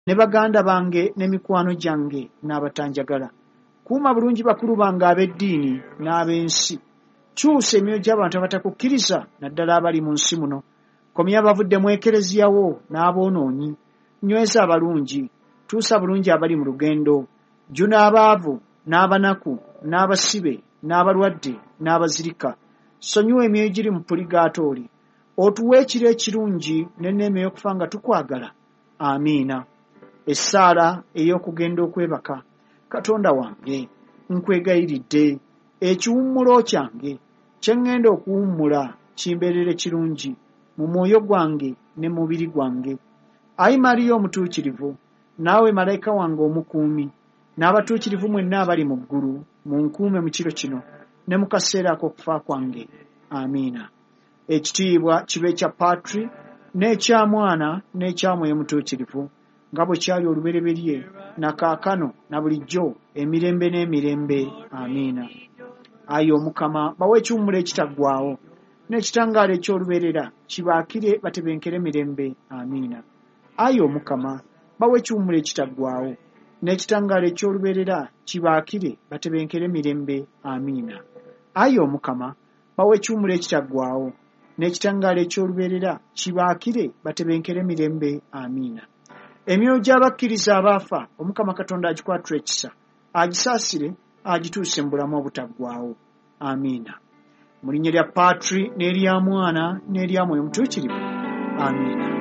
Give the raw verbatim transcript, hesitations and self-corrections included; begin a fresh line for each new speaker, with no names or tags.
ne baganda bange ne mikwano gyange n'abatanjagala. Kuuma bulungi bakulu bange ab'eddiini n'ab'ensi. Kyusa emyoyo gy'abantu abatakukkiriza naddala abali mu nsi muno. Komya abavudde mu ekereziya wo n'aboonoonyi. Nyweza abalungi. Tuusa bulungi abali mu lugendo. Jjuna abaavu n'abanaku n'abasibe n'abalwadde n'abazirika. Sonyiwa emyoyo giri mu puligatooli. Otuwe ekiro ekirungi n'enneema y'okufa nga tukwagala. Amiina. Essaala ey'okugenda okwebaka. Katonda wange, nkwegayiridde, ekiwummulo kyange kye ŋŋenda okuwummula kimbeerere kirungi mu mwoyo gwange ne mu mubiri gwange. Ayi Mariya omutuukirivu, naawe malayika wange omukuumi, n'abatuukirivu mwenna abali mu ggulu, munkuume mu kiro kino ne mu kaseera ak'okufa kwange. Amiina. Ekitiibwa kibe ekya Patri n'ekya Mwana n'ekya Mwoyo Mutuukirivu, nga bwe kyali olubereberye na kaakano na bulijjo emirembe n'emirembe. Amiina. Ayi Omukama, bawe ekiwummulo ekitaggwaawo n'ekitangaala eky'olubeerera kibaakire batebenkere mirembe. Amiina. Ayi Omukama, bawe ekiwummulo ekitaggwaawo n'ekitangaala eky'olubeerera kibaakire batebenkere mirembe. Amiina. Ayi Omukama, bawe ekiwummulo ekitaggwaawo n'ekitangaala eky'olubeerera kibaakire batebenkere mirembe. Amiina. Emyoyo gy'abakkiriza abaafa Omukama Katonda agikwatire ekisa, agisaasire, agituuse mu bulamu obutaggwaawo. Amiina. Mu linnya lya Patri n'erya Mwana n'erya Mwoyo Mutuukirivu. Amiina.